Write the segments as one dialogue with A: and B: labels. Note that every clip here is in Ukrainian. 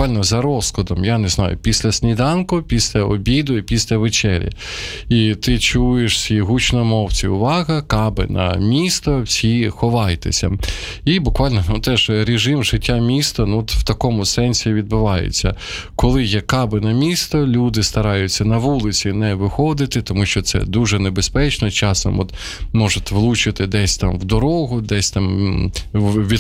A: буквально за розкладом, я не знаю, після сніданку, після обіду і після вечері. І ти чуєш всі гучномовці: увага, каби на місто, всі ховайтеся. І буквально теж режим життя міста в такому сенсі відбувається. Коли є каби на місто, люди стараються на вулиці не виходити, тому що це дуже небезпечно. Часом можуть влучити десь там в дорогу, десь там в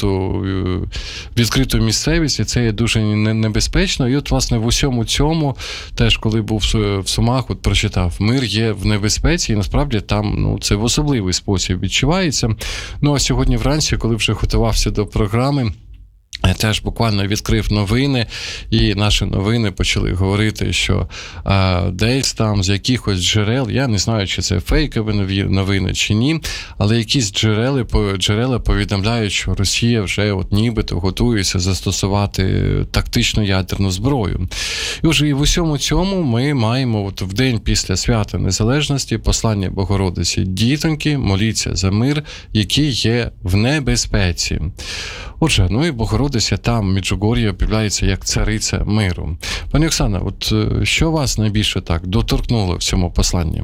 A: відкриту місцевість, і це є дуже небезпечно. І власне, в усьому цьому, теж коли був в Сумах, прочитав: мир є в небезпеці, і насправді там це в особливий спосіб відчувається. А сьогодні вранці, коли вже готувався до програми, я теж буквально відкрив новини, і наші новини почали говорити, що десь там з якихось джерел, я не знаю, чи це фейкові новини чи ні, але якісь джерела повідомляють, що Росія вже нібито готується застосувати тактичну ядерну зброю. І вже і в усьому цьому ми маємо в день після Свята Незалежності послання Богородиці: дітоньки, моліться за мир, який є в небезпеці. Отже, і Богородиця там, в Меджугор'ї, об'являється як цариця миру. Пані Оксана, що вас найбільше так доторкнуло в цьому посланні?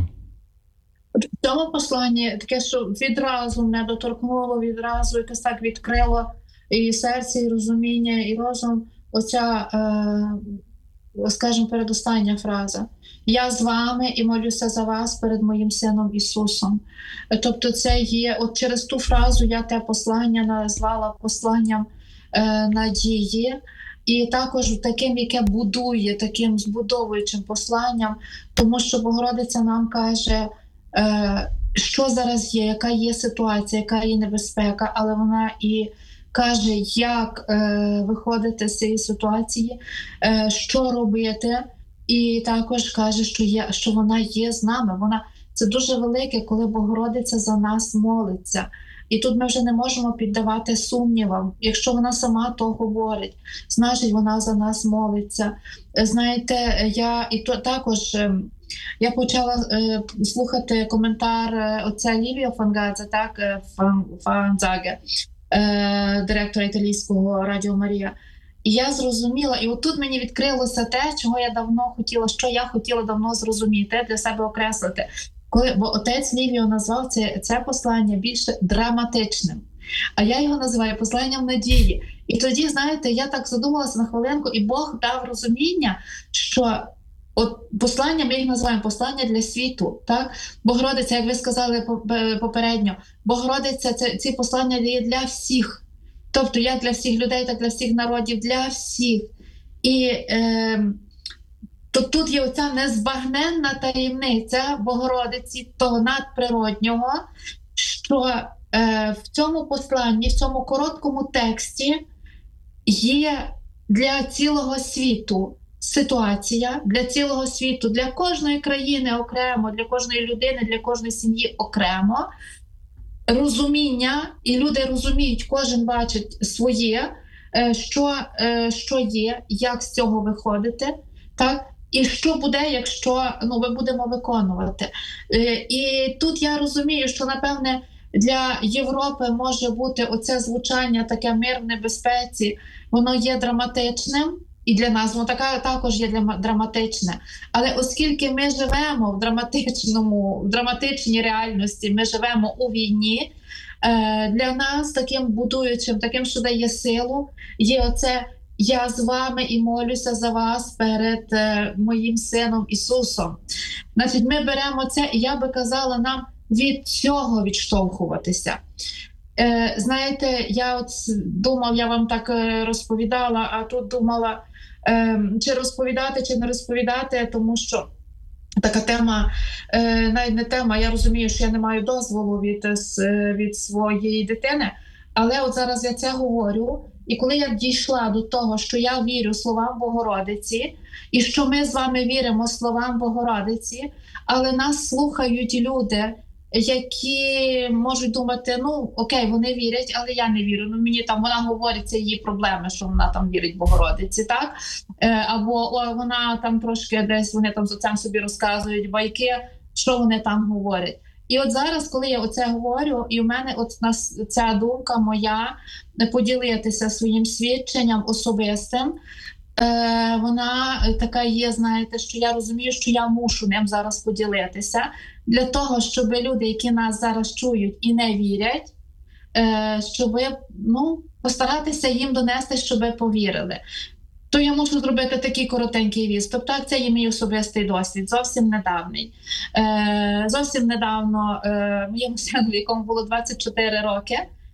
B: В цьому посланні таке, що відразу мене доторкнуло, відразу якось так відкрило і серце, і розуміння, і розум. Оця, скажімо, передостання фраза: «Я з вами і молюся за вас перед моїм Сином Ісусом». Тобто це є, через ту фразу я те послання назвала посланням надії, і також таким, яке будує, таким збудовуючим посланням, тому що Богородиця нам каже, що зараз є, яка є ситуація, яка є небезпека, але вона і каже, як виходити з цієї ситуації, що робити, і також каже, що вона є з нами. Це дуже велике, коли Богородиця за нас молиться. І тут ми вже не можемо піддавати сумнівам. Якщо вона сама то говорить, значить вона за нас молиться. Знаєте, я почала слухати коментар отця Лівіо Фангадзе, Фанзаге, директора італійського Радіо Марія. І я зрозуміла, і отут мені відкрилося те, що я хотіла давно зрозуміти, для себе окреслити. Бо отець Лівіо назвав це послання більше драматичним, а я його називаю посланням надії. І тоді, знаєте, я так задумалася на хвилинку, і Бог дав розуміння, що послання, ми їх називаємо послання для світу, так? Богородиця, як ви сказали попередньо, Богородиця, ці послання є для всіх. Тобто як для всіх людей, так для всіх народів, для всіх. І то тут є оця незбагненна таємниця Богородиці, того надприроднього, що в цьому посланні, в цьому короткому тексті є для цілого світу ситуація, для цілого світу, для кожної країни окремо, для кожної людини, для кожної сім'ї окремо, розуміння, і люди розуміють, кожен бачить своє, що є, як з цього виходити, так? І що буде, якщо ми будемо виконувати. І тут я розумію, що, напевне, для Європи може бути оце звучання, таке мир в небезпеці, воно є драматичним, і для нас воно також є драматичне. Але оскільки ми живемо в драматичній реальності, ми живемо у війні, для нас таким будуючим, таким, що дає силу, є оце «Я з вами і молюся за вас перед моїм Сином Ісусом». Значить, ми беремо це, і я би казала нам від цього відштовхуватися. Знаєте, я думав, я вам так розповідала, а тут думала, чи розповідати, чи не розповідати, тому що така тема, навіть не тема, я розумію, що я не маю дозволу від своєї дитини, але зараз я це говорю. І коли я дійшла до того, що я вірю словам Богородиці, і що ми з вами віримо словам Богородиці, але нас слухають люди, які можуть думати, окей, вони вірять, але я не вірю. Мені там, вона говорить, це її проблеми, що вона там вірить Богородиці, так? Або вона там трошки десь, вони там з отцем собі розказують байки, що вони там говорять. І зараз, коли я оце говорю, і в мене ця думка моя поділитися своїм свідченням особистим, Вона така є, знаєте, що я розумію, що я мушу ним зараз поділитися для того, щоб люди, які нас зараз чують і не вірять, щоб постаратися їм донести, щоб повірили. То я мушу зробити такий коротенький відступ. Так, це є мій особистий досвід, зовсім недавній. Зовсім недавно моєму сину, якому було 24 роки,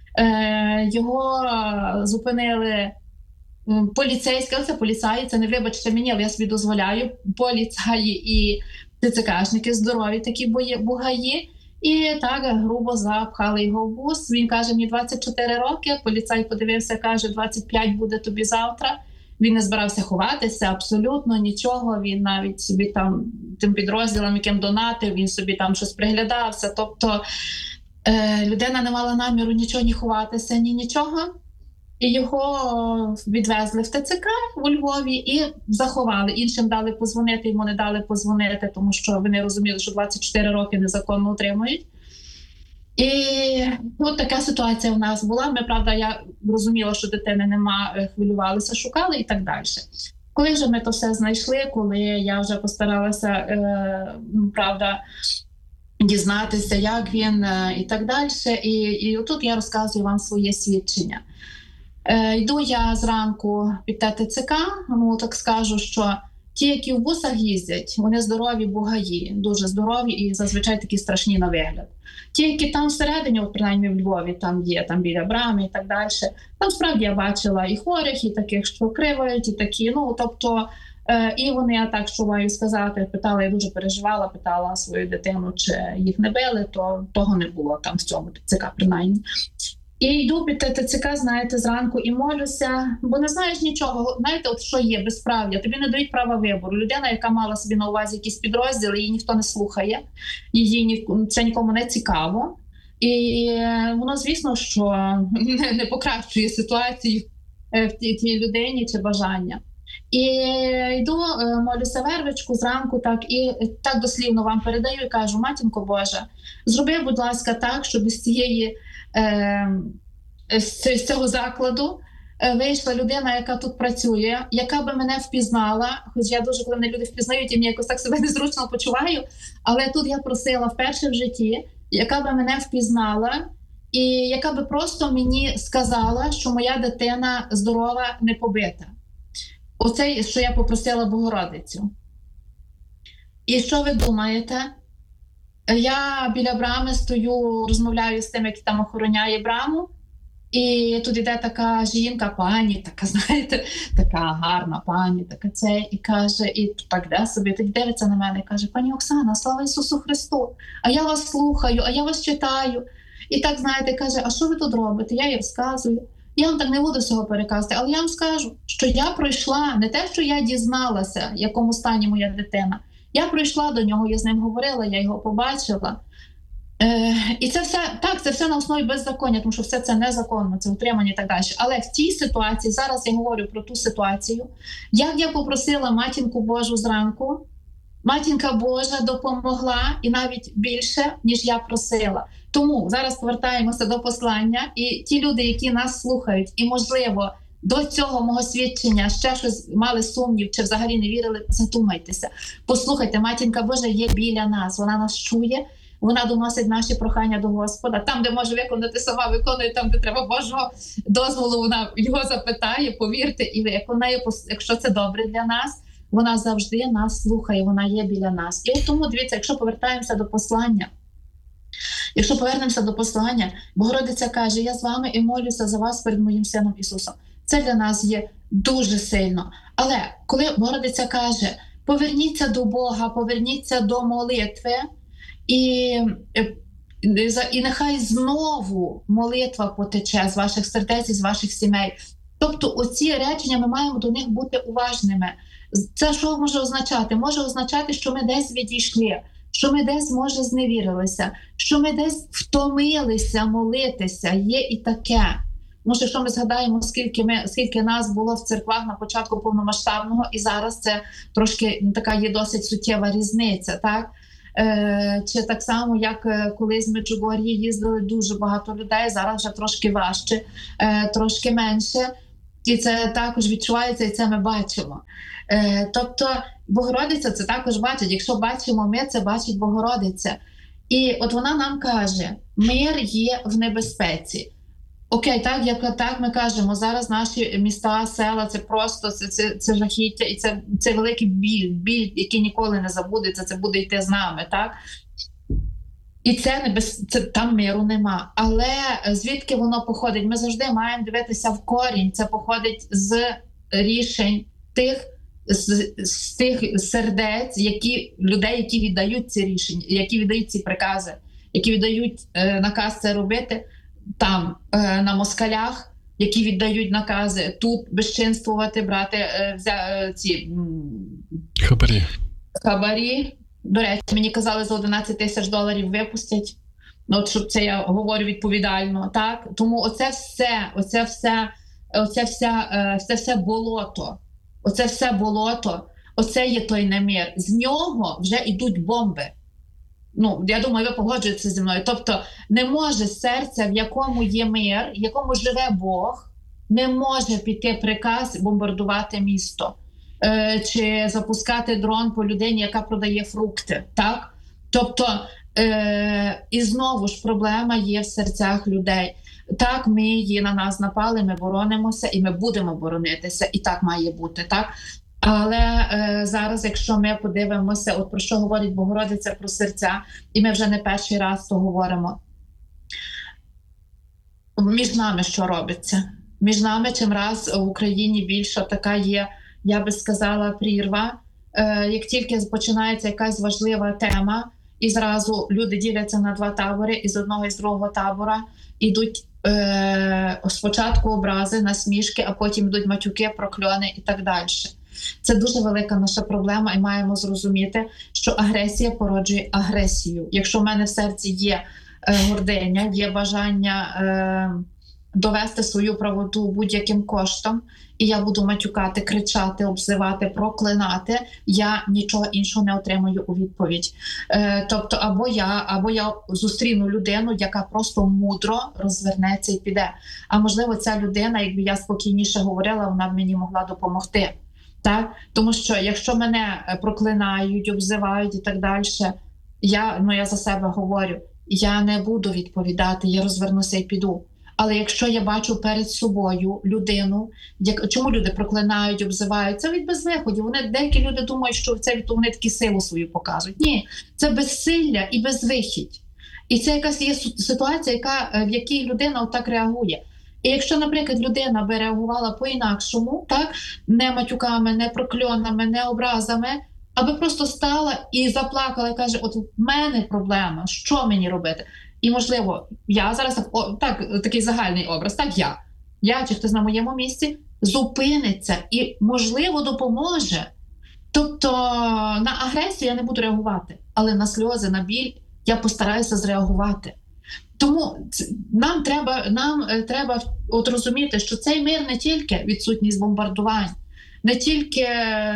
B: його зупинили поліцейські, але це поліцаї, це не вибачте мені, але я собі дозволяю, поліцаї і ТЦКшники здорові такі бугаї. І так грубо запхали його в бус. Він каже, мені 24 роки, поліцай подивився, каже, 25 буде тобі завтра. Він не збирався ховатися, абсолютно нічого. Він навіть собі там тим підрозділом, яким донатив, він собі там щось приглядався. Тобто людина не мала наміру нічого ні ховатися, ні нічого. І його відвезли в ТЦК у Львові і заховали. Іншим дали позвонити, йому не дали позвонити, тому що вони розуміли, що 24 роки незаконно утримують. І от така ситуація у нас була. Ми, правда, я розуміла, що дитини нема, хвилювалися, шукали і так далі. Коли вже ми то все знайшли, коли я вже постаралася, правда, дізнатися, як він і так далі. І отут я розказую вам своє свідчення. Йду я зранку під ТЦК, так скажу, що ті, які в бусах їздять, вони здорові бугаї, дуже здорові і зазвичай такі страшні на вигляд. Ті, які там всередині, принаймні в Львові, там є, там біля брами і так далі, там справді я бачила і хворих, і таких, що кривають, і такі, тобто, і вони, я так що маю сказати, питала, я дуже переживала, питала свою дитину, чи їх не били, то того не було там в цьому ТЦК, принаймні. І йду під ТЦК, знаєте, зранку і молюся, бо не знаєш нічого. Знаєте, от що є безправ'я, тобі не дають права вибору. Людина, яка мала собі на увазі якісь підрозділи, її ніхто не слухає, це нікому не цікаво. І воно, звісно, що не покращує ситуацію в тій людині чи бажання. І йду, молюся вервичку зранку, і так дослівно вам передаю і кажу: матінко Божа, зроби, будь ласка, так, щоб з цього закладу вийшла людина, яка тут працює, яка би мене впізнала, хоч я дуже, коли мене люди впізнають, і мені якось так себе незручно почуваю, але тут я просила вперше в житті, яка би мене впізнала і яка би просто мені сказала, що моя дитина здорова, не побита. Оце, що я попросила Богородицю. І що ви думаєте? Я біля брами стою, розмовляю з тим, який там охороняє браму, і тут іде така жінка, пані, така, знаєте, така гарна пані, така і каже, і так де собі, тоді дивиться на мене і каже: пані Оксана, слава Ісусу Христу, а я вас слухаю, а я вас читаю. І так, знаєте, каже: а що ви тут робите? Я їй розказую. Я вам так не буду всього переказати, але я вам скажу, що я пройшла, не те, що я дізналася, в якому стані моя дитина. Я прийшла до нього, я з ним говорила, я його побачила. І це все, так, це все на основі беззаконня, тому що все це незаконно, це утримання і так далі. Але в цій ситуації, зараз я говорю про ту ситуацію, як я попросила Матінку Божу зранку, Матінка Божа допомогла і навіть більше, ніж я просила. Тому зараз повертаємося до послання, і ті люди, які нас слухають, і, можливо, до цього мого свідчення ще щось мали сумнів, чи взагалі не вірили, задумайтеся. Послухайте, Матінка Божа є біля нас, вона нас чує, вона доносить наші прохання до Господа. Там, де може виконати, сама виконує, там, де треба Божого дозволу, вона його запитає, повірте, і виконає, якщо це добре для нас. Вона завжди нас слухає, вона є біля нас. І тому, дивіться, якщо повертаємося до послання, якщо повернемося до послання, Богородиця каже: я з вами і молюся за вас перед моїм Сином Ісусом. Це для нас є дуже сильно. Але коли Богородиця каже: поверніться до Бога, поверніться до молитви, і нехай знову молитва потече з ваших сердець і з ваших сімей. Тобто оці речення, ми маємо до них бути уважними. Це що може означати? Може означати, що ми десь відійшли, що ми десь, може, зневірилися, що ми десь втомилися молитися, є і таке. Може, якщо ми згадаємо, скільки нас було в церквах на початку повномасштабного, і зараз це трошки така є досить суттєва різниця, так? Чи так само, як колись в Меджугор'ї їздили дуже багато людей, зараз вже трошки важче, трошки менше. І це також відчувається, і це ми бачимо. Тобто Богородиця це також бачить. Якщо бачимо ми, це бачить Богородиця. І от вона нам каже, мир є в небезпеці. Окей, так ми кажемо, зараз наші міста, села, це просто це жахіття, і це великий біль, який ніколи не забудеться, це буде йти з нами, так? І там миру нема. Але звідки воно походить? Ми завжди маємо дивитися в корінь. Це походить з рішень з тих сердець, людей, які віддають ці рішення, які віддають ці прикази, які віддають наказ це робити там, на москалях, які віддають накази тут безчинствувати, брати ці хабарі. До речі, мені казали, за $11 тисяч випустять. От, щоб це я говорю відповідально, так? Тому оце все болото. Оце є той немир. З нього вже йдуть бомби. Ну, я думаю, ви погоджуєтеся зі мною. Тобто не може серця, в якому є мир, в якому живе Бог, не може піти приказ бомбардувати місто. Чи запускати дрон по людині, яка продає фрукти. Так? Тобто, і знову ж проблема є в серцях людей. Так, на нас напали, ми боронимося і ми будемо боронитися. І так має бути. Так? Але зараз, якщо ми подивимося, от про що говорить Богородиця, про серця, і ми вже не перший раз то говоримо. Між нами що робиться? Між нами чим раз в Україні більше така є, я би сказала, прірва. Як тільки починається якась важлива тема, і зразу люди діляться на два табори, і з одного і з другого табора йдуть спочатку образи, насмішки, а потім йдуть матюки, прокльони і так далі. Це дуже велика наша проблема, і маємо зрозуміти, що агресія породжує агресію. Якщо в мене в серці є гординя, є бажання довести свою правоту будь-яким коштом, і я буду матюкати, кричати, обзивати, проклинати, я нічого іншого не отримаю у відповідь. Тобто або я зустріну людину, яка просто мудро розвернеться і піде. А можливо, ця людина, якби я спокійніше говорила, вона б мені могла допомогти. Так? Тому що якщо мене проклинають, обзивають і так далі, я за себе говорю, я не буду відповідати, я розвернуся і піду. Але якщо я бачу перед собою людину, чому люди проклинають, обзивають, це від безвиходів. Деякі люди думають, що це вони такі силу свою показують. Ні, це безсилля і безвихідь. І це якась є ситуація, в якій людина отак реагує. І якщо, наприклад, людина би реагувала по-інакшому, так, не матюками, не прокльонами, не образами, аби просто стала і заплакала, і каже, от в мене проблема, що мені робити? І, можливо, я зараз, такий загальний образ, так я чи хтось на моєму місці, зупиниться і, можливо, допоможе. Тобто на агресію я не буду реагувати, але на сльози, на біль я постараюся зреагувати. Тому нам треба от розуміти, що цей мир не тільки відсутність бомбардувань, не тільки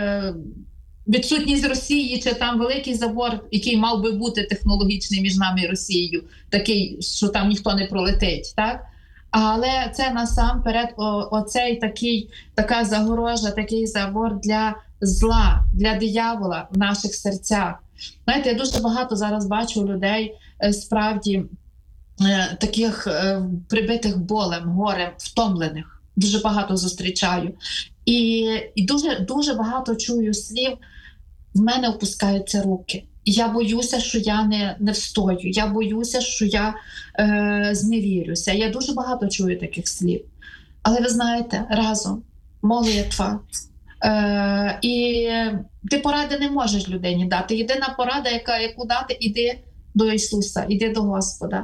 B: відсутність Росії чи там великий забор, який мав би бути технологічний між нами і Росією, такий, що там ніхто не пролетить, так? Але це насамперед така загорожа, такий забор для зла, для диявола в наших серцях. Знаєте, я дуже багато зараз бачу людей справді таких прибитих болем, горем, втомлених. Дуже багато зустрічаю. І дуже багато чую слів, в мене опускаються руки. Я боюся, що я не встою. Я боюся, що я зневірюся. Я дуже багато чую таких слів. Але ви знаєте, разом молитва. І ти поради не можеш людині дати. Єдина порада, яку дати, іди до Ісуса, іди до Господа.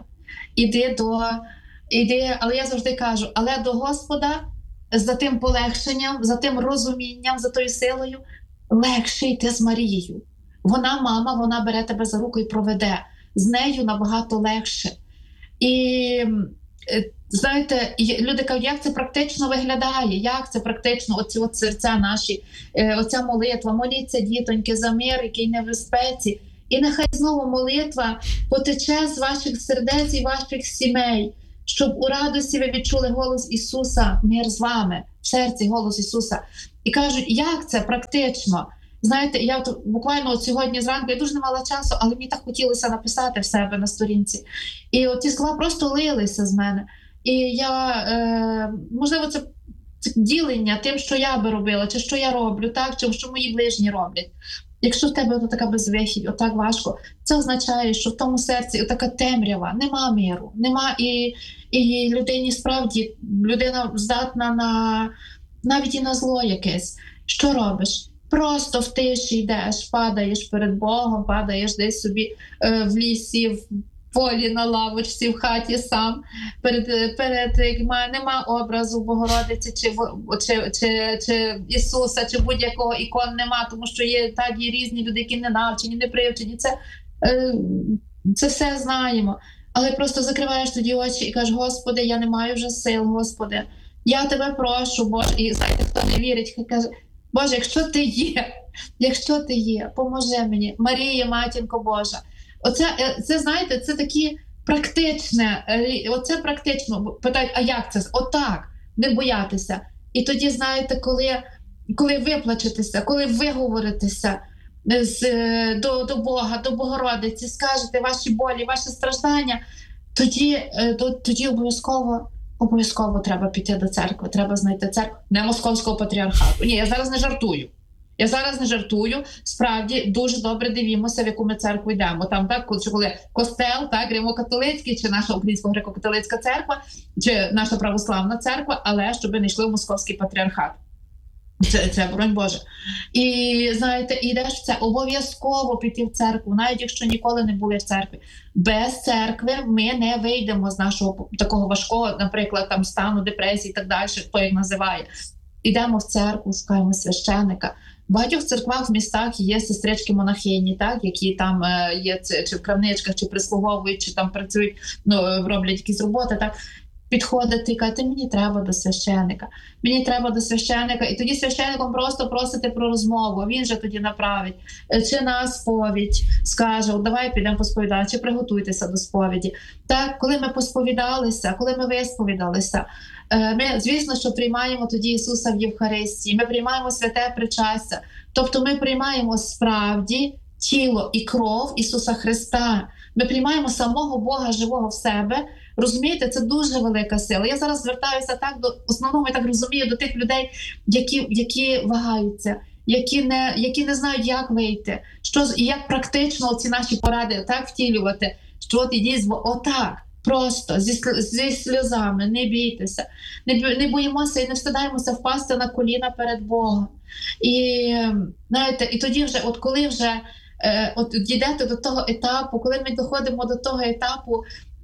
B: Але я завжди кажу, але до Господа за тим полегшенням, за тим розумінням, за тою силою легше йти з Марією. Вона мама, вона бере тебе за руку і проведе. З нею набагато легше. І знаєте, люди кажуть, як це практично виглядає, як це практично, оці серця наші, оця молитва, моліться, дітоньки, за мир, який не в безпеці. І нехай знову молитва потече з ваших сердець і ваших сімей. щоб у радості ви відчули голос Ісуса, мир з вами, в серці голос Ісуса. І кажуть, як це практично? Знаєте, я буквально от сьогодні зранку, я дуже не мала часу, але мені так хотілося написати в себе на сторінці. І от ці слова просто лилися з мене. І я, можливо, це ділення тим, що я би робила, чи що я роблю, так, чи що мої ближні роблять. Якщо в тебе така безвихідь, отак важко, це означає, що в тому серці така темрява, нема миру, нема і людині справді, людина здатна навіть і на зло якесь. Що робиш? Просто в тиші йдеш, падаєш перед Богом, падаєш десь собі в лісі, в полі, на лавочці, в хаті сам, нема образу Богородиці чи Ісуса, чи будь-якого ікон нема, тому що є різні люди, які не навчені, не привчені. Це все знаємо. Але просто закриваєш тоді очі і кажеш, Господи, я не маю вже сил, Господи, я Тебе прошу, Боже. І знаєте, хто не вірить, каже, Боже, якщо ти є, поможи мені. Марія, матінко Божа. Це, знаєте, це такі оце практично. Питають, а як це? Отак, не боятися. І тоді, знаєте, коли виплачетеся, коли виговоритеся до Бога, до Богородиці, скажете ваші болі, ваші страждання, тоді обов'язково треба піти до церкви, треба знайти церкву, не Московського патріархату. Ні, я зараз не жартую. Справді, дуже добре дивімося, в яку ми церкву йдемо. Там, так, коли костел, так, Римо-католицький, чи наша Українська греко-католицька церква, чи наша православна церква, але щоб не йшли в Московський патріархат. Це боронь Боже. І, знаєте, йдеш в це, обов'язково піти в церкву, навіть якщо ніколи не були в церкві. Без церкви ми не вийдемо з нашого такого важкого, наприклад, там стану, депресії і так далі, хто їх називає. Йдемо в церкву, шукаємо священика. В багатьох церквах в містах є сестрички-монахині, так, які там є чи в крамничках, чи прислуговують, чи там працюють, роблять якісь роботи, так. Підходити і казати, мені треба до священика. І тоді священником просто просити про розмову, він же тоді направить. Чи на сповідь скаже, давай підемо посповідати, чи приготуйтеся до сповіді. Так, коли ми посповідалися, коли ми висповідалися, ми, звісно, що приймаємо тоді Ісуса в Євхаристії, ми приймаємо святе причастя. Тобто ми приймаємо справді тіло і кров Ісуса Христа. Ми приймаємо самого Бога живого в себе. Розумієте, це дуже велика сила. Я зараз звертаюся так в основному, я так розумію, до тих людей, які вагаються, які не знають, як вийти, і як практично ці наші поради так втілювати, що от ідіть отак, просто, зі сльозами, не бійтеся, не боїмося і не встидаємося впасти на коліна перед Богом. І, знаєте, і тоді вже, от коли вже дійдете до того етапу, коли ми доходимо до того етапу,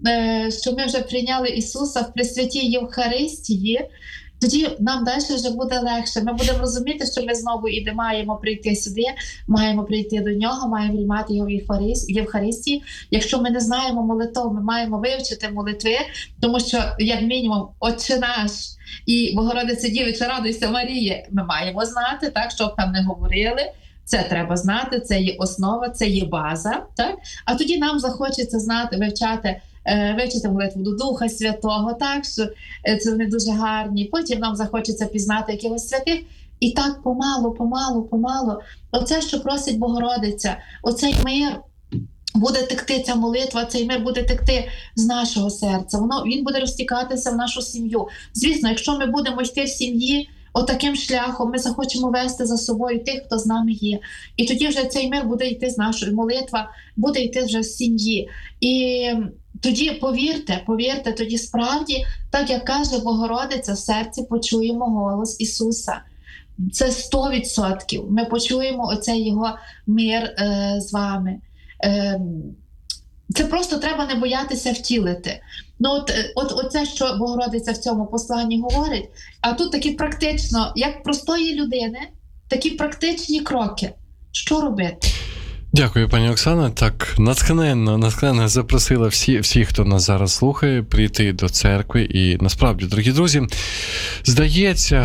B: що ми вже прийняли Ісуса в Пресвятій Євхаристії, тоді нам далі вже буде легше. Ми будемо розуміти, що ми знову маємо прийти сюди, маємо прийти до Нього, маємо приймати Його в Євхаристії. Якщо ми не знаємо молитов, ми маємо вивчити молитви, тому що, як мінімум, Отче наш і Богородиця Дівича, радуйся, Марія, ми маємо знати, так, щоб там не говорили. Це треба знати, це є основа, це є база. Так? А тоді нам захочеться знати, вивчити молитву до Духа Святого, так, що це вони дуже гарні. Потім нам захочеться пізнати якихось святих. І так помалу. Оце, що просить Богородиця, оцей мир буде текти, ця молитва, цей мир буде текти з нашого серця. Він буде розтікатися в нашу сім'ю. Звісно, якщо ми будемо йти в сім'ї, отаким шляхом ми захочемо вести за собою тих, хто з нами є. І тоді вже цей мир буде йти з нашої молитва, буде йти вже з сім'ї. І тоді, повірте, тоді справді, так як каже Богородиця, в серці почуємо голос Ісуса. Це 100%. Ми почуємо оцей Його мир з вами. Це просто треба не боятися втілити. Оце, що Богородиця в цьому посланні говорить, а тут такі практично, як простої людини, такі практичні кроки. Що робити?
A: Дякую, пані Оксана. Так натхненно запросила всіх, хто нас зараз слухає, прийти до церкви. І насправді, дорогі друзі, здається,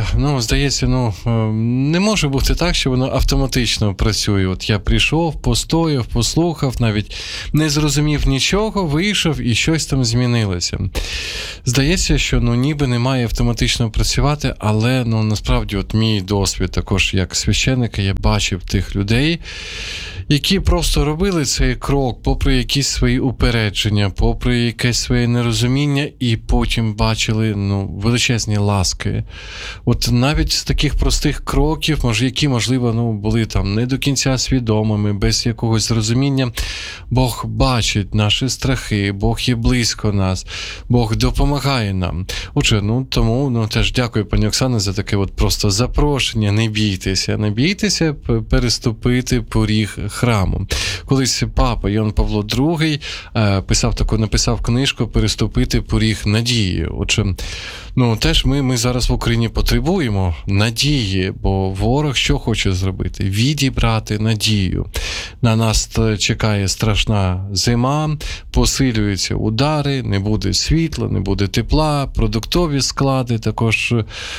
A: не може бути так, що воно автоматично працює. От я прийшов, постояв, послухав, навіть не зрозумів нічого, вийшов і щось там змінилося. Здається, що ніби не має автоматично працювати, але насправді от мій досвід також як священника, я бачив тих людей, які просто робили цей крок, попри якісь свої упередження, попри якесь своє нерозуміння, і потім бачили величезні ласки. От навіть з таких простих кроків, які, можливо, були там не до кінця свідомими, без якогось зрозуміння, Бог бачить наші страхи, Бог є близько нас, Бог допомагає нам. Отже, тому теж дякую, пані Оксано, за таке от просто запрошення. Не бійтеся переступити поріг храму. Колись папа Йоанн Павло II написав книжку «Переступити поріг надії». Отже, теж ми зараз в Україні потребуємо надії, бо ворог що хоче зробити? Відібрати надію. На нас чекає страшна зима, посилюються удари, не буде світла, не буде тепла, продуктові склади також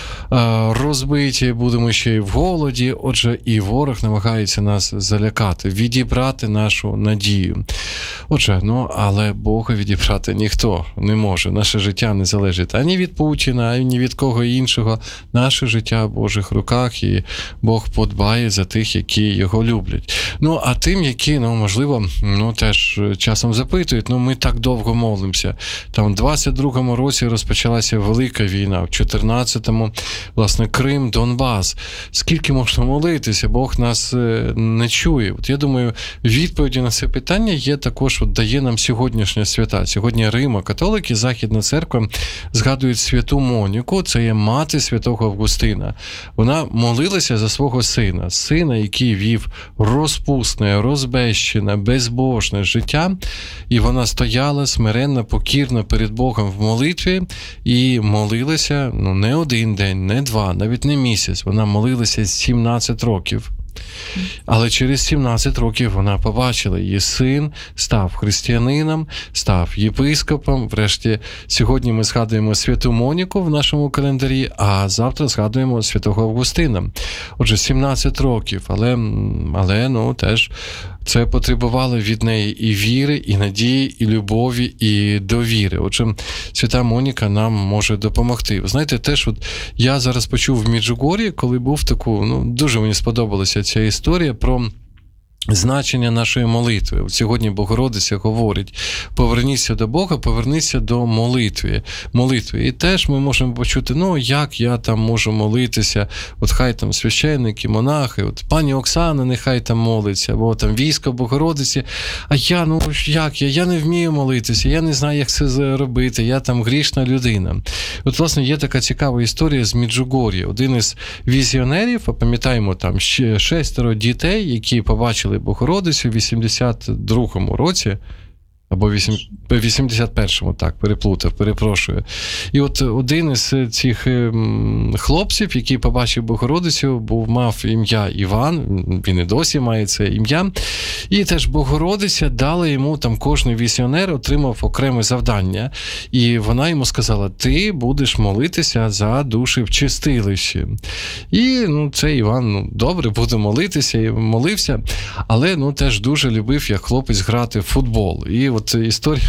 A: розбиті, будемо ще й в голоді. Отже, і ворог намагається нас залякати, відібрати нашу надію. Отже, але Бога відібрати ніхто не може. Наше життя не залежить ані від Путіна, ані від кого іншого. Наше життя в Божих руках, і Бог подбає за тих, які його люблять. А тим, які, можливо, теж часом запитують, ми так довго молимося. Там в 22-му році розпочалася велика війна, в 14-му, власне, Крим, Донбас. Скільки можна молитися? Бог нас не чує. От я думаю, відповіді на це питання є також, дає нам сьогоднішня свята. Сьогодні Римо-католики, Західна церква згадують святу Моніку, це є мати святого Августина. Вона молилася за свого сина, який вів розпусне, розбещене, безбожне життя, і вона стояла смиренно, покірно перед Богом в молитві і молилася, не один день, не два, навіть не місяць, вона молилася 17 років. Але через 17 років вона побачила, її син став християнином, став єпископом. Врешті, сьогодні ми згадуємо святу Моніку в нашому календарі, а завтра згадуємо святого Августина. Отже, 17 років, але теж це потребувало від неї і віри, і надії, і любові, і довіри. Отже, свята Моніка нам може допомогти. Ви знаєте, теж я зараз почув в Меджугор'ї, коли був дуже мені сподобалася ця історія про значення нашої молитви. Сьогодні Богородиця говорить: поверніться до Бога, поверніться до молитви. І теж ми можемо почути, як я там можу молитися, хай там священники, монахи, пані Оксана нехай там молиться, або там військо Богородиці, а я не вмію молитися, я не знаю, як це зробити, я там грішна людина. Власне, є така цікава історія з Меджугор'я. Один із візіонерів, пам'ятаємо, там 6 дітей, які побачили Богородицю в 82-му році, або 81-му, перепрошую. І один із цих хлопців, який побачив Богородицю, мав ім'я Іван, він і досі має це ім'я, і теж Богородиця дала йому, кожний візіонер отримав окреме завдання, і вона йому сказала: ти будеш молитися за душі в чистилищі. І, цей Іван, добре, буде молитися, і молився, але, теж дуже любив, як хлопець, грати в футбол. І історія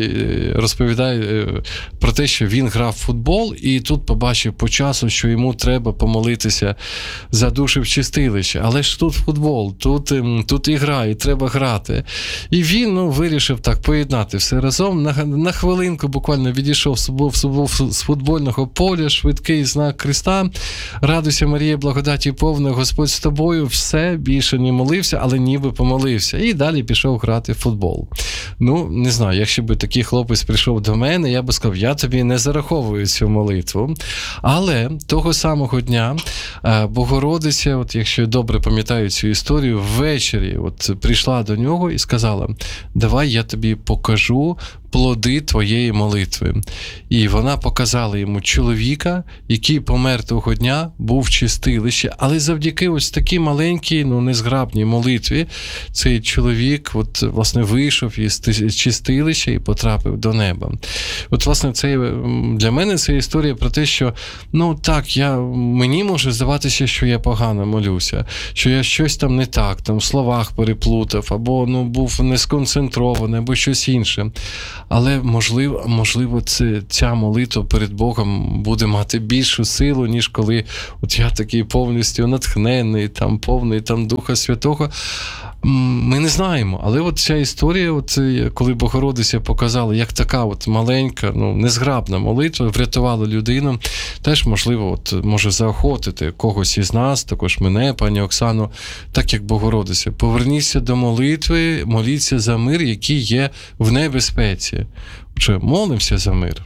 A: розповідає про те, що він грав в футбол, і тут побачив по часу, що йому треба помолитися за душі в чистилище. Але ж тут футбол, тут ігра, і треба грати. І він вирішив так поєднати все разом. На хвилинку буквально відійшов з футбольного поля, швидкий знак Христа: радуйся, Марія, благодаті повна, Господь з тобою. Все, більше не молився, але ніби помолився. І далі пішов грати в футбол. Не знаю, якщо б такий хлопець прийшов до мене, я би сказав: я тобі не зараховую цю молитву. Але того самого дня Богородиця, якщо я добре пам'ятаю цю історію, ввечері прийшла до нього і сказала: давай я тобі покажу плоди твоєї молитви. І вона показала йому чоловіка, який помер того дня, був в чистилищі, але завдяки ось такій маленькій, незграбній молитві цей чоловік власне вийшов із чистилища і потрапив до неба. Власне, це для мене це історія про те, що мені може здаватися, що я погано молюся, що я щось там не так, там в словах переплутав, або був не сконцентрований, або щось інше. Але, можливо, ця молитва перед Богом буде мати більшу силу, ніж коли я такий повністю натхнений, повний Духа Святого. Ми не знаємо, але ця історія, коли Богородиця показала, як така маленька, незграбна молитва врятувала людину, теж, можливо, може заохотити когось із нас, також мене, пані Оксано, так як Богородиця. Поверніться до молитви, моліться за мир, який є в небезпеці. Отже, молимося за мир.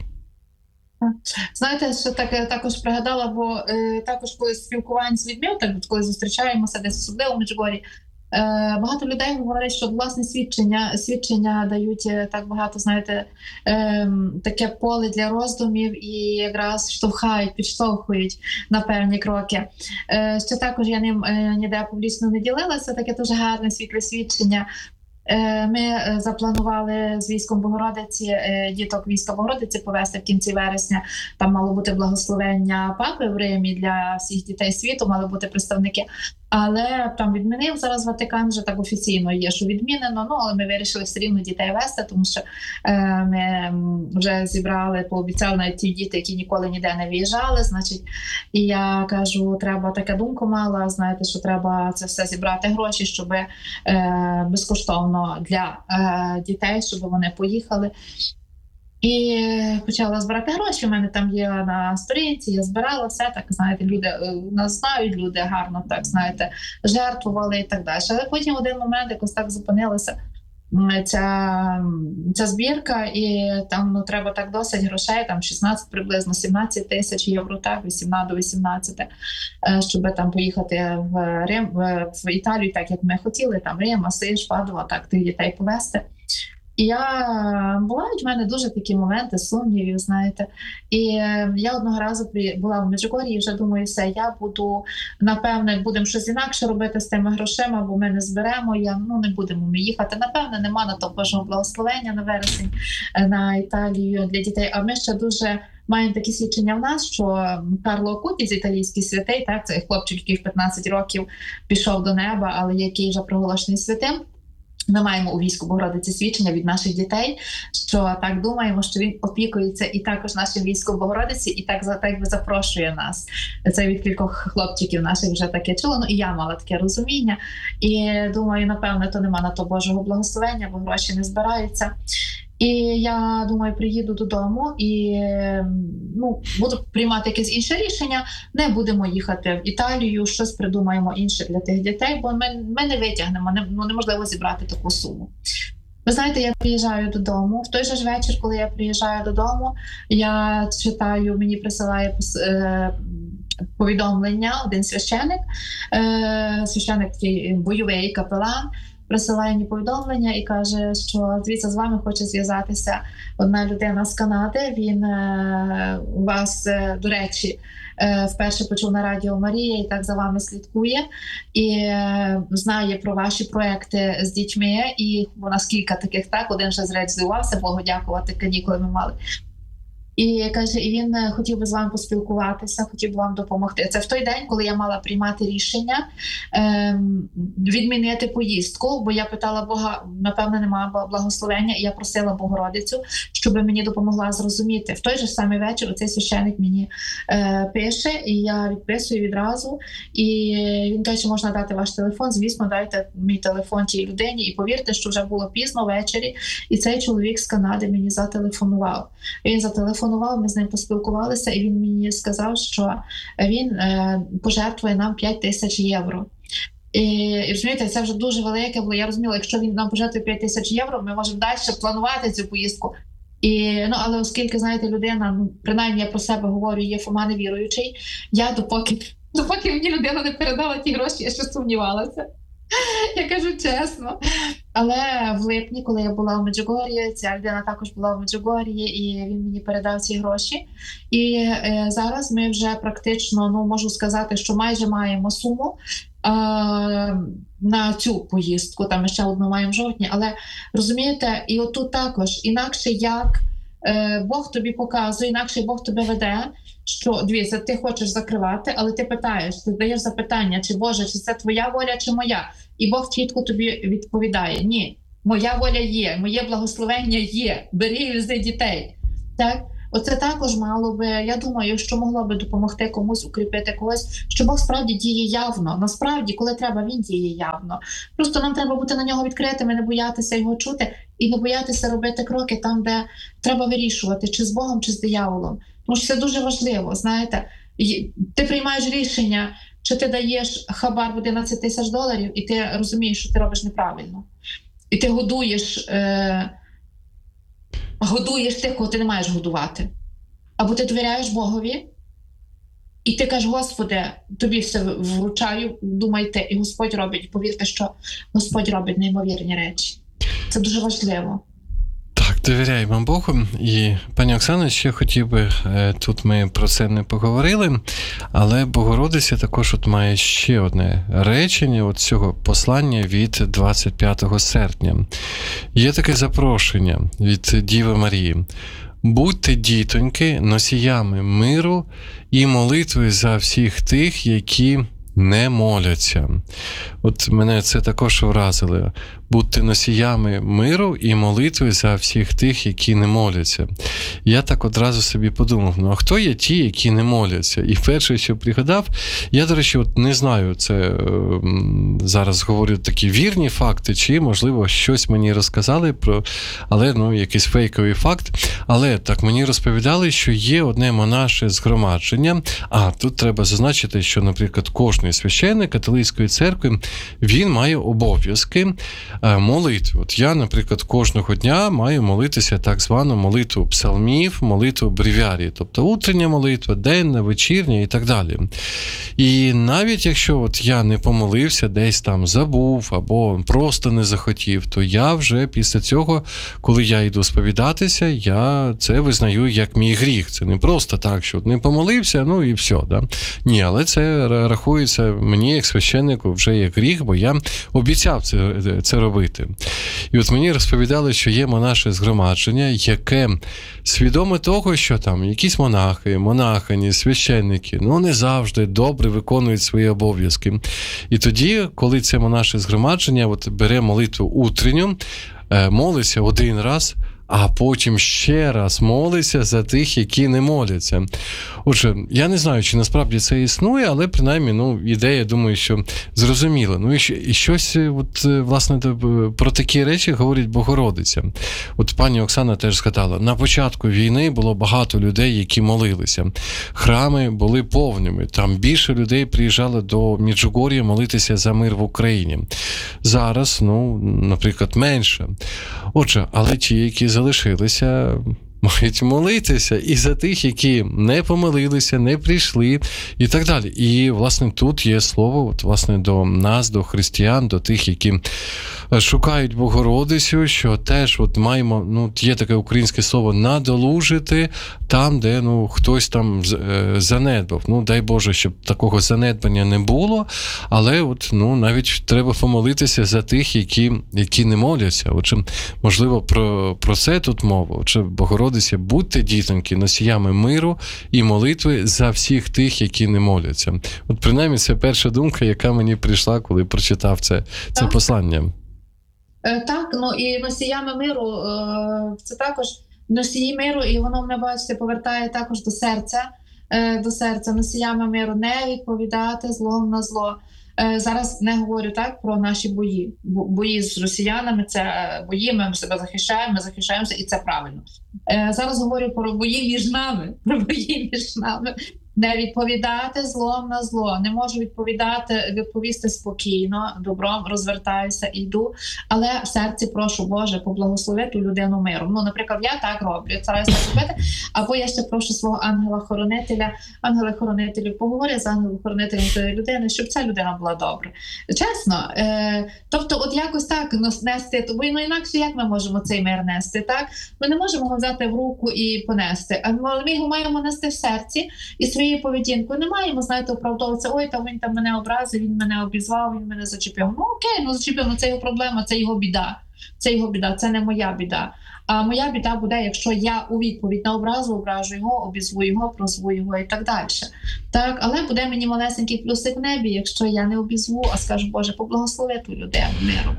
B: Знаєте, що також пригадала, бо також коли спілкування з людьми, коли зустрічаємося десь, особливо в Меджугорі, багато людей говорять, що власне свідчення дають так багато, знаєте, таке поле для роздумів і якраз підштовхують на певні кроки. Ще також я ним ніде публічно не ділилася, таке дуже гарне світле свідчення. Ми запланували з військом Богородиці, діток війська Богородиці повести в кінці вересня. Там мало бути благословення Папи в Римі для всіх дітей світу, мали бути представники. Але там відмінив зараз Ватикан, вже так офіційно є, що відмінено. Але ми вирішили все рівно дітей вести, тому що ми вже зібрали, пообіцяли навіть ті діти, які ніколи ніде не виїжджали. Значить, і я кажу, треба така думка мала, знаєте, що треба це все зібрати гроші, щоб безкоштовно для дітей, щоб вони поїхали. І почала збирати гроші, у мене там є на сторінці, я збирала все, так, знаєте, люди нас знають, люди гарно, так, знаєте, жертвували і так далі. Але потім в один момент якось так зупинилася ця збірка, і там треба так досить грошей, там 16 приблизно, 17 тисяч євро, так, 18, щоб там поїхати в Рим, в Італію, так як ми хотіли, там Рим, Асиш, Падова, так, тих дітей повезти. І бувають в мене дуже такі моменти сумнівів, знаєте. І я одного разу була в Меджугорі і вже думаю, все, я буду, напевне, будемо щось інакше робити з тими грошима, бо ми не зберемо, не будемо ми їхати. Напевне, нема на то Божого благословення на вересень, на Італію для дітей. А ми ще дуже маємо такі свідчення в нас, що Карло Акутіс, італійський святий, так, це хлопчик, який в 15 років пішов до неба, але який вже проголошений святим. Ми маємо у війську Богородиці свідчення від наших дітей, що так думаємо, що він опікується і також нашим військом Богородиці, і так запрошує нас. Це від кількох хлопчиків наших вже таке чуло, і я мала таке розуміння. І думаю, напевно, то нема на то Божого благословення, бо гроші не збираються. І я думаю, приїду додому і буду приймати якесь інше рішення. Не будемо їхати в Італію, щось придумаємо інше для тих дітей, бо ми не витягнемо, неможливо зібрати таку суму. Ви знаєте, я приїжджаю додому. В той же ж вечір, коли я приїжджаю додому, я читаю, мені присилає повідомлення один священик такий бойовий капелан, присилає мені повідомлення і каже, що звідси з вами хоче зв'язатися одна людина з Канади. Він вас, до речі, вперше почув на Радіо Марія і так за вами слідкує. І знає про ваші проекти з дітьми. І у нас кілька таких, так, один вже зреалізувався, Богу дякувати, канікули ми мали. І каже, і він хотів би з вами поспілкуватися, хотів би вам допомогти. Це в той день, коли я мала приймати рішення відмінити поїздку, бо я питала Бога, напевно, немає благословення, і я просила Богородицю, щоб мені допомогла зрозуміти. В той же самий вечір цей священик мені пише, і я відписую відразу. І він каже, можна дати ваш телефон? Звісно, дайте мій телефон тій людині. І повірте, що вже було пізно ввечері, і цей чоловік з Канади мені зателефонував. Він зателефонував, ми з ним поспілкувалися, і він мені сказав, що він пожертвує нам 5 тисяч євро. І розумієте, це вже дуже велике, бо я розуміла, якщо він нам пожертвує 5 тисяч євро, ми можемо далі планувати цю поїздку. Але оскільки, знаєте, людина, принаймні я про себе говорю, є Фома невіруючий, я допоки мені людина не передала ті гроші, я ще сумнівалася. Я кажу чесно. Але в липні, коли я була в Меджугор'ї, ця людина також була в Меджугор'ї, і він мені передав ці гроші. І зараз ми вже практично, можу сказати, що майже маємо суму на цю поїздку. Там ми ще одну маємо в жовтні. Але розумієте, і отут також інакше як Бог тобі показує, інакше Бог тебе веде, що, дивіться, ти хочеш закривати, але ти питаєш, ти даєш запитання, чи Боже, чи це твоя воля, чи моя? І Бог чітко тобі відповідає: ні, моя воля є, моє благословення є, бери і вези дітей. Так? Оце також мало би, я думаю, що могло би допомогти комусь, укріпити когось, що Бог справді діє явно. Насправді, коли треба, він діє явно. Просто нам треба бути на нього відкритими, не боятися його чути і не боятися робити кроки там, де треба вирішувати, чи з Богом, чи з дияволом. Тому що це дуже важливо, знаєте. Ти приймаєш рішення, чи ти даєш хабар в $11 тисяч, і ти розумієш, що ти робиш неправильно. І ти годуєш тих, кого ти не маєш годувати. Або ти довіряєш Богові, і ти кажеш: Господи, тобі все вручаю, думайте, і Господь робить. Повірте, що Господь робить неймовірні речі. Це дуже важливо.
A: Так, довіряємо Богу. І, пані Оксано, ще хотів би, тут ми про це не поговорили, але Богородиця також от має ще одне речення от цього послання від 25 серпня. Є таке запрошення від Діви Марії: будьте, дітоньки, носіями миру і молитви за всіх тих, які не моляться. От мене це також вразило. Будьте носіями миру і молитви за всіх тих, які не моляться. Я так одразу собі подумав: а хто є ті, які не моляться? І перше, що пригадав, я, до речі, от не знаю, це зараз говорю такі вірні факти, чи, можливо, щось мені розказали про, але, якийсь фейковий факт. Але так мені розповідали, що є одне монаше згромадження. Тут треба зазначити, що, наприклад, кожний священник католицької церкви, він має обов'язки молитви. От я, наприклад, кожного дня маю молитися так звану молитву псалмів, молитву бревіарії, тобто утрення молитва, денна, вечірня і так далі. І навіть якщо от я не помолився, десь там забув або просто не захотів, то я вже після цього, коли я йду сповідатися, я це визнаю як мій гріх. Це не просто так, що не помолився, і все. Да? Ні, але це рахується мені як священнику вже як гріх, бо я обіцяв це робити. І от мені розповідали, що є монаше згромадження, яке свідоме того, що там якісь монахи, монахині, священники, не завжди добре виконують свої обов'язки. І тоді, коли це монаше згромадження бере молитву утренню, молиться один раз, а потім ще раз молиться за тих, які не моляться. Отже, я не знаю, чи насправді це існує, але принаймні, ідея, думаю, що зрозуміла. І щось, власне, про такі речі говорить Богородиця. От пані Оксана теж згадала, на початку війни було багато людей, які молилися. Храми були повними, там більше людей приїжджали до Меджугор'я молитися за мир в Україні. Зараз, наприклад, менше. Отже, але ті, які залишилися, мають молитися і за тих, які не помилилися, не прийшли і так далі. І, власне, тут є слово, до нас, до християн, до тих, які шукають Богородицю, що теж маємо, є таке українське слово «надолужити» там, де, хтось там занедбав. Дай Боже, щоб такого занедбання не було, але навіть треба помолитися за тих, які не моляться. Отже, можливо, про це тут мова. Отже, Богородиця, будьте, дітоньки, носіями миру і молитви за всіх тих, які не моляться. Принаймні, це перша думка, яка мені прийшла, коли прочитав це послання.
B: Так, і носіями миру, це також носії миру, і воно мене, бачите, повертає також до серця. Носіями миру, не відповідати злом на зло. Зараз не говорю так про наші бої. Бої з росіянами – це бої, ми себе захищаємо, ми захищаємося, і це правильно. Зараз говорю про бої між нами, Не відповідати злом на зло. Не можу відповісти спокійно, добром, розвертаюся, йду. Але в серці прошу, Боже, поблагослови ту людину миром. Ну, наприклад, я так роблю, стараюся робити. Або я ще прошу свого ангела-хоронителя, ангели-хоронителів, поговорю з ангелом-хоронителем тої людини, щоб ця людина була добра. Чесно. Тобто, от якось так нести, бо інакше як ми можемо цей мир нести, так? Ми не можемо його взяти в руку і понести, але ми його маємо нести в серці і своєю поведінкою. Не маємо, знаєте, оправдовуватися, ой, він там мене образив, він мене обізвав, він мене зачепив. Ну окей, зачепив, це його проблема, це його біда. Це його біда, це не моя біда. А моя біда буде, якщо я у відповідь на образу ображу його, обізву його, прозву його і так далі. Так, але буде мені малесенький плюсик в небі, якщо я не обізву, а скажу, Боже, поблагослови ту людину миром.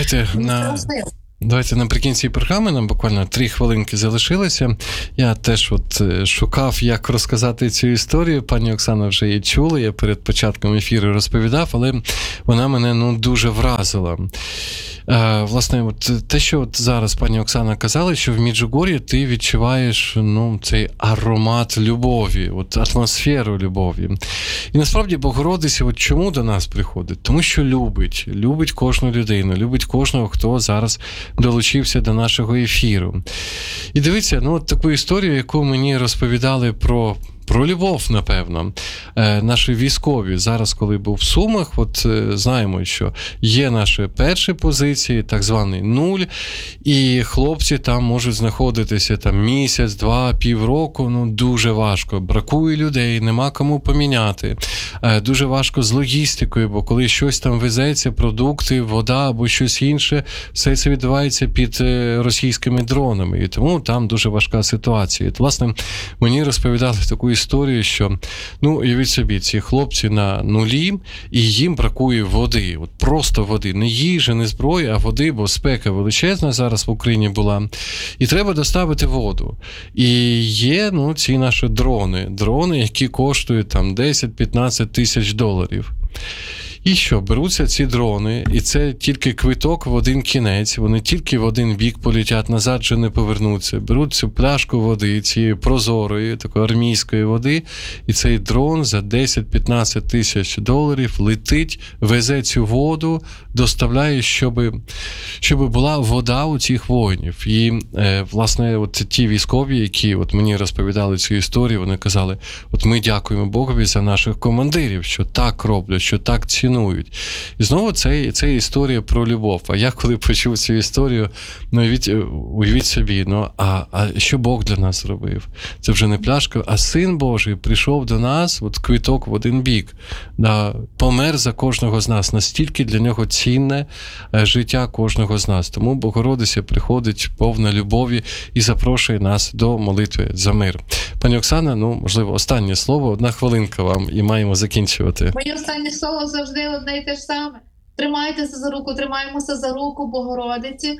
A: Давайте наприкінці програми, нам буквально 3 хвилинки залишилося. Я теж шукав, як розказати цю історію. Пані Оксана вже її чула, я перед початком ефіру розповідав, але вона мене дуже вразила. Власне, те, що зараз пані Оксана казала, що в Меджугор'ї ти відчуваєш цей аромат любові, атмосферу любові. І насправді Богородиця чому до нас приходить? Тому що любить кожну людину, любить кожного, хто зараз долучився до нашого ефіру. І дивіться, таку історію, яку мені розповідали про любов, напевно, наші військові. Зараз, коли був в Сумах, знаємо, що є наші перші позиції, так званий нуль, і хлопці там можуть знаходитися місяць, 2, півроку, дуже важко. Бракує людей, нема кому поміняти. Дуже важко з логістикою, бо коли щось там везеться, продукти, вода або щось інше, все це відбувається під російськими дронами, і тому там дуже важка ситуація. Власне, мені розповідали таку історію, що, уявіть собі, ці хлопці на нулі, і їм бракує води. Просто води. Не їжі, не зброї, а води, бо спека величезна зараз в Україні була. І треба доставити воду. І є, ці наші дрони, які коштують $10-15 тисяч. І що, беруться ці дрони, і це тільки квиток в один кінець, вони тільки в один бік полетять, назад вже не повернуться. Беруть цю пляшку води, цієї прозорої, такої армійської води, і цей дрон за $10-15 тисяч летить, везе цю воду, доставляє, щоб була вода у цих воїнів. І, власне, ті військові, які мені розповідали цю історію, вони казали, ми дякуємо Богові за наших командирів, що так роблять, що так цінують. І знову це історія про любов. А я коли почув цю історію, уявіть собі, а що Бог для нас зробив? Це вже не пляшка, а Син Божий прийшов до нас, квиток в один бік, помер за кожного з нас. Настільки для нього цінне життя кожного з нас. Тому Богородиця приходить повна любові і запрошує нас до молитви за мир. Пані Оксана, можливо, останнє слово, 1 хвилинка вам, і маємо закінчувати.
B: Моє останнє слово завжди одне і те ж саме. Тримайтеся за руку, тримаємося за руку Богородиці,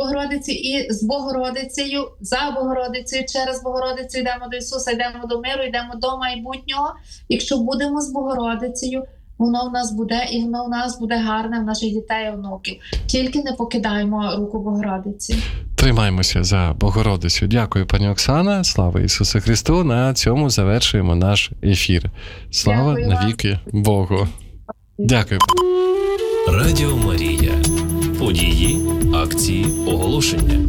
B: і з Богородицею, за Богородицею, через Богородицю йдемо до Ісуса, йдемо до миру, йдемо до майбутнього. Якщо будемо з Богородицею, воно в нас буде, і воно в нас буде гарне, в наших дітей і внуків. Тільки не покидаємо руку Богородиці.
A: Тримаємося за Богородицю. Дякую, пані Оксана. Слава Ісусу Христу. На цьому завершуємо наш ефір. Слава навіки Богу. Дякую.
C: Радіо Марія. Події, акції, оголошення.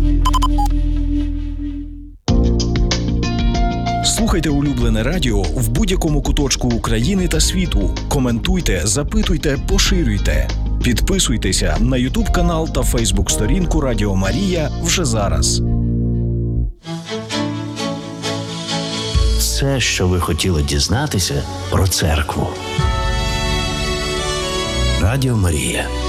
D: Слухайте улюблене радіо в будь-якому куточку України та світу. Коментуйте, запитуйте, поширюйте. Підписуйтеся на YouTube-канал та Facebook-сторінку Радіо Марія вже зараз.
E: Все, що ви хотіли дізнатися про церкву. Радіо Марія.